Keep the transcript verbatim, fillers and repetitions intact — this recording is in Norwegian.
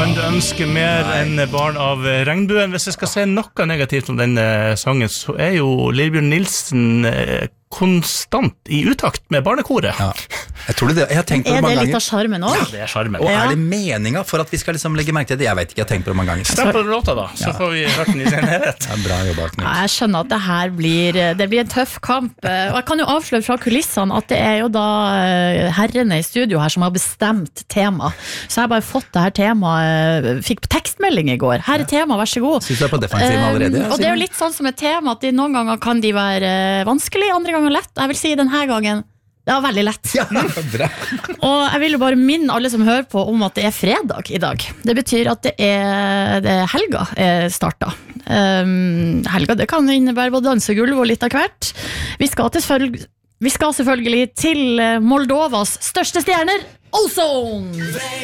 Kan du ønske mer enn barn av regnbuen? Hvis jeg skal si noe negativt om denne sangen, så er jo Lillebjørn Nilsen konstant i utakt med barnekoret. Ja. Jeg tror det, jeg har tenkt på det mange ganger. Er det litt av charmen også? Ja, det er charmen. Og Ja. er det meningen for at vi skal liksom legge merke til det? Jeg vet ikke, jeg har tenkt på det mange ganger. Stem på låta da, så Ja. får vi hørt den i sin helhet. Det er bra jobba, Knut. Ja, jeg skjønner at det her blir, det blir en tøff kamp. Og jeg kan jo avsløre fra kulissene at det er jo da herrene i studio her som har bestemt tema. Så jeg har bare fått det her temaet, fikk tekstmelding i går. Her er tema, vær så god. Synes du er på defensiven allerede? Um, og det er jo litt sånn som et tema, at de, noen ganger kan de være vanskelig, andre ganger lett. Jeg vil si denne gangen, det var veldig lett. Ja, bra. Og jeg vil jo bare minne alle som hører på om at det er fredag i dag. Det betyr at det er, det er helga er startet. Um, helga, det kan innebære både dansegulv og litt av hvert. Vi skal, til, vi skal selvfølgelig til Moldovas største stjerner, Ozone!